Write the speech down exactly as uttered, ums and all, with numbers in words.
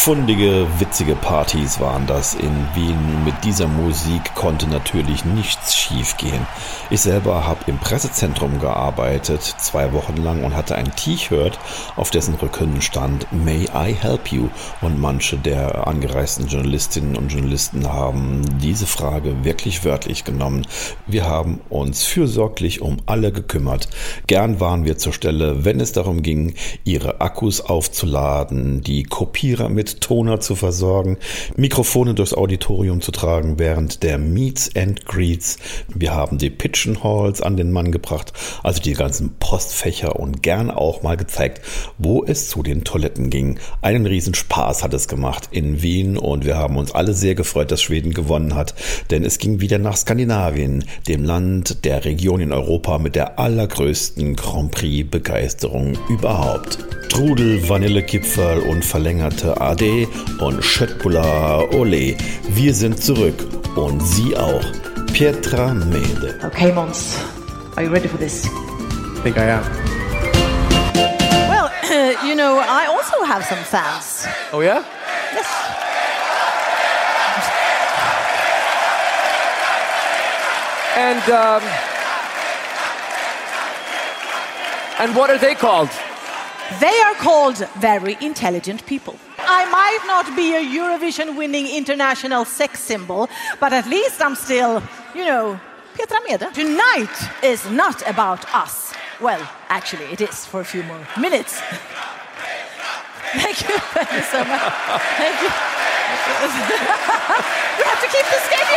Fundige, witzige Partys waren das in Wien. Mit dieser Musik konnte natürlich nichts schiefgehen. Ich selber habe im Pressezentrum gearbeitet, zwei Wochen lang, und hatte ein T-Shirt, auf dessen Rücken stand "May I help you?" Und manche der angereisten Journalistinnen und Journalisten haben diese Frage wirklich wörtlich genommen. Wir haben uns fürsorglich um alle gekümmert. Gern waren wir zur Stelle, wenn es darum ging, ihre Akkus aufzuladen, die Kopierer mit Toner zu versorgen, Mikrofone durchs Auditorium zu tragen während der Meets and Greets. Wir haben die Pigeonholes an den Mann gebracht, also die ganzen Postfächer, und gern auch mal gezeigt, wo es zu den Toiletten ging. Einen riesen Spaß hat es gemacht in Wien, und wir haben uns alle sehr gefreut, dass Schweden gewonnen hat, denn es ging wieder nach Skandinavien, dem Land der Region in Europa mit der allergrößten Grand Prix-Begeisterung überhaupt. Trudel, Vanillekipferl und verlängerte Ade und Schöttbula Ole. Wir sind zurück und Sie auch. Petra Mede. Okay, Mons, are you ready for this? I think I am. Well, uh, you know, I also have some fans. Oh yeah? Yes. And um, and what are they called? They are called very intelligent people. I might not be a Eurovision-winning international sex symbol, but at least I'm still, you know, Petra Mede. Tonight is not about us. Well, actually, it is for a few more minutes. Thank you. Thank you so much. Thank you. We have to keep the schedule.